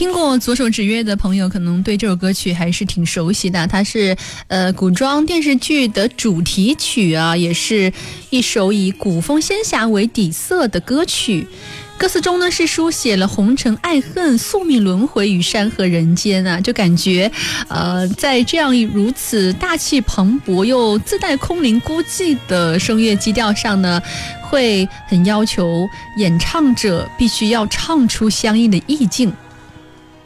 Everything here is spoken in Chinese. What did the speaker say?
听过《左手指月》的朋友可能对这首歌曲还是挺熟悉的，它是古装电视剧的主题曲啊，也是一首以古风仙侠为底色的歌曲。歌词中呢是书写了红尘爱恨、宿命轮回与山河人间啊，就感觉在这样如此大气磅礴又自带空灵孤寂的声乐基调上呢，会很要求演唱者必须要唱出相应的意境。